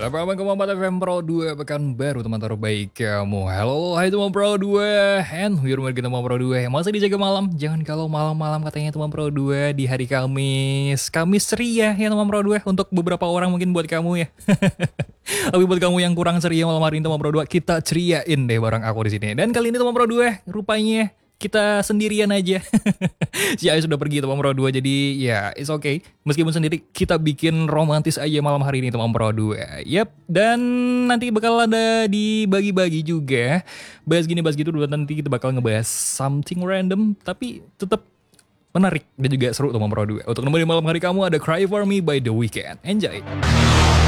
88,4 FM Pro 2 pekan baru teman terbaik kamu. Halo, hai teman Pro 2. And we're back teman Pro 2. Masa dijaga malam? Jangan kalau malam-malam katanya teman Pro 2 di hari Kamis. Kamis ceria ya teman Pro 2 untuk beberapa orang, mungkin buat kamu ya. Tapi buat kamu yang kurang ceria malam hari ini teman Pro 2, kita ceriain deh bareng aku di sini. Dan kali ini teman Pro 2 rupanya kita sendirian aja. Si Ayu sudah pergi teman Pro 2, jadi ya it's okay. Meskipun sendiri, kita bikin romantis aja malam hari ini teman Pro 2. Yap, dan nanti bakal ada dibagi-bagi juga. Bahas gini, bahas gitu, dan nanti kita bakal ngebahas something random, tapi tetap menarik dan juga seru teman Pro 2. Untuk nemenin malam hari kamu ada Cry For Me by The Weeknd. Enjoy!